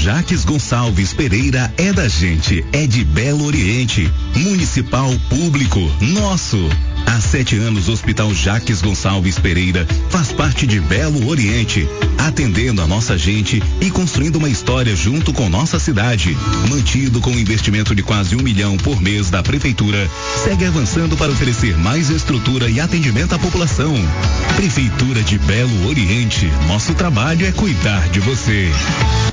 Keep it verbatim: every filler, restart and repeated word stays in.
Jaques Gonçalves Pereira é da gente, é de Belo Oriente. Municipal público, nosso. Há sete anos, o Hospital Jaques Gonçalves Pereira faz parte de Belo Oriente, atendendo a nossa gente e construindo uma história junto com nossa cidade. Mantido com um investimento de quase um milhão por mês da Prefeitura, segue avançando para oferecer mais estrutura e atendimento à população. Prefeitura de Belo Oriente, nosso trabalho é cuidar de você.